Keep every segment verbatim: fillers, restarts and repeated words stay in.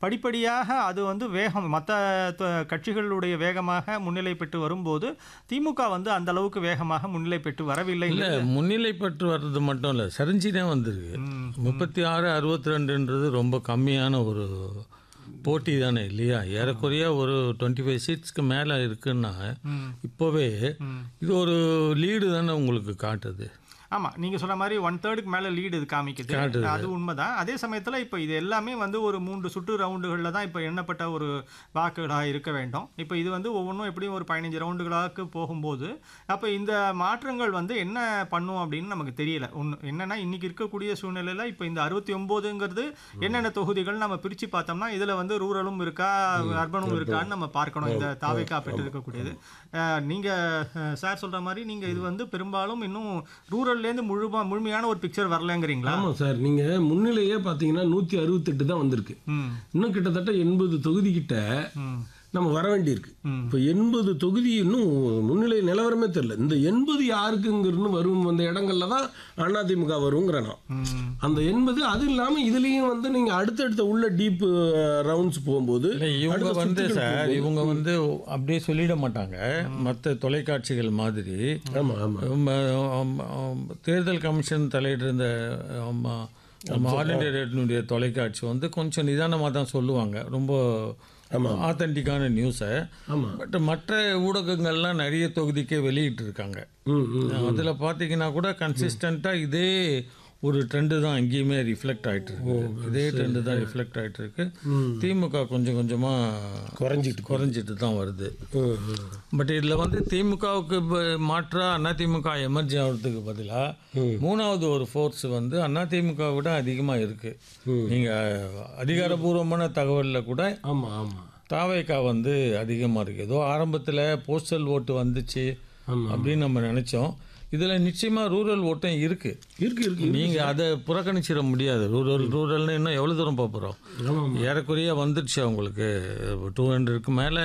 படிப்படியாக அது வந்து வேகம் மற்ற கட்சிகளுடைய வேகமாக முன்னிலை பெற்று வரும்போது திமுக வந்து அந்த அளவுக்கு வேகமாக முன்னிலை பெற்று வரவில்லை. இல்லை, முன்னிலை பெற்று வர்றது மட்டும் இல்லை, சரிஞ்சுனே வந்திருக்கு. முப்பத்தி ஆறு அறுபத்தி ரெண்டுன்றது ரொம்ப கம்மியான ஒரு போட்டி தானே இல்லையா? ஏறக்குறைய ஒரு டுவெண்ட்டி ஃபைவ் சீட்ஸ்க்கு மேலே இருக்குன்னா இப்போவே இது ஒரு லீடு தானே உங்களுக்கு காட்டுது. ஆமாம், நீங்கள் சொன்ன மாதிரி ஒன் தேர்டுக்கு மேலே லீடு இது காமிக்குது, அது உண்மைதான். அதே சமயத்தில் இப்போ இது எல்லாமே வந்து ஒரு மூன்று சுற்று ரவுண்டுகளில் தான் இப்போ எண்ணப்பட்ட ஒரு வாக்குகளாக இருக்க வேண்டும். இப்போ இது வந்து ஒவ்வொன்றும் எப்படியும் ஒரு பதினஞ்சு ரவுண்டுகளாக போகும்போது அப்போ இந்த மாற்றங்கள் வந்து என்ன பண்ணும் அப்படின்னு நமக்கு தெரியல. ஒன்று என்னென்னா, இன்றைக்கி இருக்கக்கூடிய சூழ்நிலையில் இப்போ இந்த அறுபத்தி ஒம்போதுங்கிறது என்னென்ன தொகுதிகள் நம்ம பிரித்து பார்த்தோம்னா இதில் வந்து ரூரலும் இருக்கா அர்பனும் இருக்கான்னு நம்ம பார்க்கணும். இந்த தாவேக்கா பெற்று இருக்கக்கூடியது நீங்கள் சார் சொல்கிற மாதிரி நீங்கள் இது வந்து பெரும்பாலும் இன்னும் ரூரல் முழுமா முழுமையான ஒரு பிக்சர் வரலங்கிறீங்களா? ஆமாம் சார், நீங்கள் முன்னிலையே பார்த்தீங்கன்னா நூற்றி அறுபத்தெட்டு தான் வந்திருக்கு. இன்னும் கிட்டத்தட்ட எண்பது தொகுதி கிட்ட நம்ம வர வேண்டியிருக்கு. இப்போ எண்பது தொகுதி இன்னும் முன்னிலை நிலவரமே தெரியல. இந்த எண்பது யாருக்குங்கிறது வரும் அந்த இடங்கள்ல தான் அதிமுக வருங்கிறேன். அந்த எண்பது அது இல்லாமல் இதுலேயும் வந்து நீங்கள் அடுத்தடுத்த உள்ள டீப் ரவுண்ட்ஸ் போகும்போது இவங்க வந்து சார் இவங்க வந்து அப்படியே சொல்லிட மாட்டாங்க மற்ற தொலைக்காட்சிகள் மாதிரி. தேர்தல் கமிஷன் தலையிட்டிருந்த நம்ம ஆல் இண்டியா ரேடியோனுடைய தொலைக்காட்சி வந்து கொஞ்சம் நிதானமாக தான் சொல்லுவாங்க, ரொம்ப ஆத்தென்டிக்கான நியூஸை. பட் மற்ற ஊடகங்கள்லாம் நிறைய தொகுதிக்கே வெளியிட்டு இருக்காங்க. அதில் பார்த்தீங்கன்னா கூட கன்சிஸ்டண்ட்டாக இதே ஒரு ட்ரெண்டு தான் எங்கேயுமே ரிஃப்ளெக்ட் ஆகிட்டு இருக்கு. இதே ட்ரெண்டு தான் ரிஃப்ளெக்ட் ஆகிட்டு இருக்கு. திமுக கொஞ்சம் கொஞ்சமாக குறைஞ்சிட்டு குறைஞ்சிட்டு தான் வருது. பட் இதில் வந்து திமுகவுக்கு மாற்றாக அதிமுக எமர்ஜி ஆகிறதுக்கு பதிலாக மூணாவது ஒரு ஃபோர்ஸ் வந்து அதிமுக விட அதிகமாக இருக்குது. நீங்கள் அதிகாரபூர்வமான தகவலில் கூட ஆமாம் ஆமாம் தாவேக்கா வந்து அதிகமாக இருக்குது. ஏதோ ஆரம்பத்தில் போஸ்டல் ஓட்டு வந்துச்சு அப்படின்னு நம்ம நினச்சோம். இதில் நிச்சயமாக ரூரல் ஓட்டம் இருக்குது இருக்குது இருக்குது நீங்கள் அதை புறக்கணிச்சிட முடியாது. ரூரல் ரூரல்னு இன்னும் எவ்வளோ தூரம் போகிறோம்? ஏறக்குறைய வந்துடுச்சு அவங்களுக்கு டூ ஹண்ட்ரடுக்கு மேலே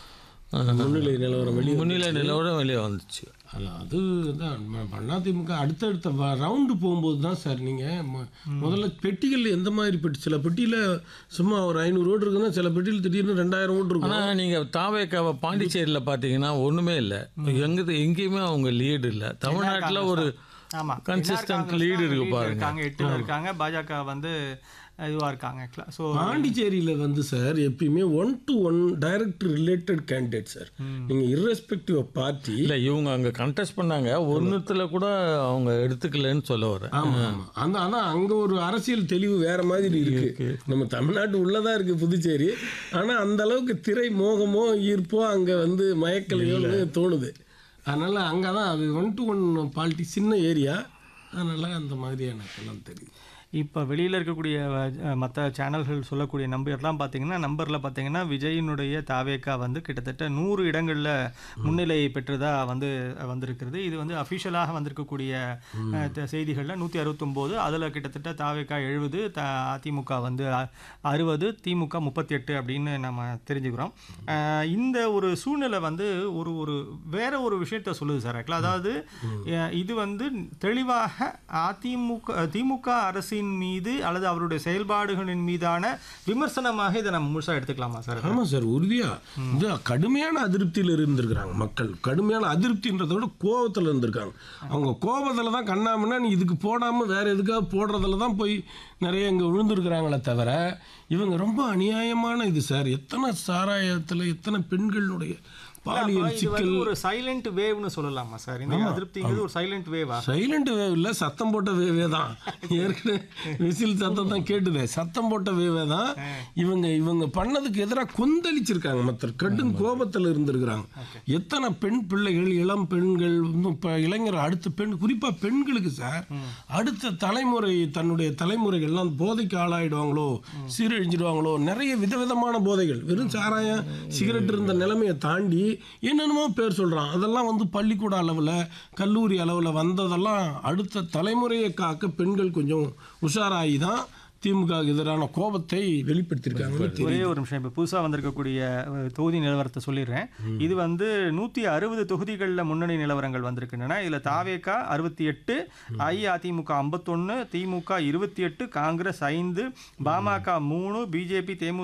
முன்னிலை நிலவரம் வெளியே முன்னிலை நிலவரம் வெளியே வந்துச்சு. அல்ல அது தான் அதிமுக அடுத்தடுத்த ரவுண்டு போகும்போது தான் சார் நீங்கள் முதல்ல பெட்டிகள் எந்த மாதிரி பெட்டி, சில பெட்டியில் சும்மா ஒரு ஐநூறு ஓட்டு இருக்குன்னா சில பெட்டியில் திடீர்னு ரெண்டாயிரம் ஓட்டு இருக்கும். ஆனால் நீங்கள் தாவேக்காவை பாண்டிச்சேரியில் பார்த்தீங்கன்னா ஒன்றுமே இல்லை, எங்கே எங்கேயுமே அவங்க லீடு இல்லை. தமிழ்நாட்டில் ஒரு கன்சிஸ்டன்ட் லீடு இருக்கு பாருங்க, எட்டு இருக்காங்க. பாஜக வந்து இதுவாக இருக்காங்க. ஸோ பாண்டிச்சேரியில் வந்து சார் எப்பயுமே one to one direct related candidate sir. நீங்கள் இர்ரெஸ்பெக்டிவ் ஆஃப் பார்ட்டி இல்லை, இவங்க அங்கே கண்டெஸ்ட் பண்ணாங்க, ஒன்றுத்தில் கூட அவங்க எடுத்துக்கலன்னு சொல்ல வரேன். ஆமாம் ஆமாம் அந்த ஆனால் அங்கே ஒரு அரசியல் தெளிவு வேறு மாதிரி இருக்குது. நம்ம தமிழ்நாட்டு உள்ளதாக இருக்குது புதுச்சேரி, ஆனால் அந்த அளவுக்கு திரை மோகமோ ஈர்ப்போ அங்கே வந்து மயக்கலையோன்னு தோணுது. அதனால் அங்கே தான் அது ஒன் டு ஒன் பாலிட்டி சின்ன ஏரியா, அதனால் அந்த மாதிரி எனக்கெல்லாம் தெரியுது. இப்போ வெளியில் இருக்கக்கூடிய மற்ற சேனல்கள் சொல்லக்கூடிய நம்பர்லாம் பார்த்தீங்கன்னா நம்பரில் பார்த்தீங்கன்னா விஜயினுடைய தாவேக்கா வந்து கிட்டத்தட்ட நூறு இடங்களில் முன்னிலை பெற்றதாக வந்து வந்திருக்கிறது. இது வந்து அஃபிஷியலாக வந்திருக்கக்கூடிய செய்திகளில் நூற்றி அறுபத்தொம்போது, அதில் கிட்டத்தட்ட தாவேக்கா எழுபது, த அதிமுக வந்து அறுபது, திமுக முப்பத்தி எட்டு அப்படின்னு நம்ம தெரிஞ்சுக்கிறோம். இந்த ஒரு சூழ்நிலை வந்து ஒரு ஒரு வேற ஒரு விஷயத்த சொல்லுது சார். அதாவது இது வந்து தெளிவாக அதிமுக திமுக அரசின் மீது அல்லது அவருடைய செயல்பாடுகளின் மீதான விமர்சனமாக இதை நம்ம முழுசா எடுத்துக்கலாமா சார்? ஆமாம் சார், உறுதியாக கடுமையான அதிருப்தியில் இருந்திருக்கிறாங்க மக்கள். கடுமையான அதிருப்தின்றதை விட கோபத்தில் இருந்திருக்காங்க. அவங்க கோபத்தில் தான் கண்ணாமன்னா நீ இதுக்கு போடாமல் வேற எதுக்காக போடுறதுல தான் போய் நிறைய இங்கே விழுந்துருக்கிறாங்களே தவிர இவங்க ரொம்ப அநியாயமான இது சார். எத்தனை சாராயத்தில் எத்தனை பெண்களுடைய பாலியல் சிக்கல், ஒரு சைலண்ட் வேவ்னு சொல்லலாமா சார்? இந்த அதிருப்திங்கிறது ஒரு சைலண்ட் வேவா? சைலண்ட் வேவ் இல்லை, சத்தம் போட்ட வேவே தான். ஏற்கனவே விசில் சத்தம் தான் கேட்டுது, சத்தம் போட்ட வேவே தான். இவங்க இவங்க பண்ணதுக்கு எதிராக கொந்தளிச்சிருக்காங்க, மற்ற கடும் கோபத்தில் இருந்திருக்கிறாங்க. எத்தனை பெண் பிள்ளைகள், இளம் பெண்கள், இப்போ இளைஞர், அடுத்த பெண், குறிப்பாக பெண்களுக்கு சார் அடுத்த தலைமுறை, தன்னுடைய தலைமுறைகள்லாம் போதைக்கு ஆளாயிடுவாங்களோ, சீரழிஞ்சிடுவாங்களோ, நிறைய விதவிதமான போதைகள், வெறும் சாராயம் சிகரெட் இருந்த நிலைமையை தாண்டி என்னென்னமோ பேர் சொல்கிறான். அதெல்லாம் வந்து பள்ளிக்கூட அளவில், கல்லூரி அளவில் வந்ததெல்லாம் அடுத்த தலைமுறையை காக்க பெண்கள் கொஞ்சம் உஷாராகி தான் திமுக எதிரான கோபத்தை வெளிப்படுத்தியிருக்காங்க. ஒரே ஒரு நிமிஷம், இப்போ புதுசாக வந்திருக்கக்கூடிய தொகுதி நிலவரத்தை சொல்லிடுறேன். இது வந்து நூற்றி அறுபது தொகுதிகளில் முன்னணி நிலவரங்கள் வந்திருக்கின்றன. இதில் தாவேக்கா அறுபத்தி எட்டு, அஇஅதிமுக ஐம்பத்தொன்று, திமுக இருபத்தி எட்டு, காங்கிரஸ் ஐந்து, பாமக மூணு, பிஜேபி, தேமு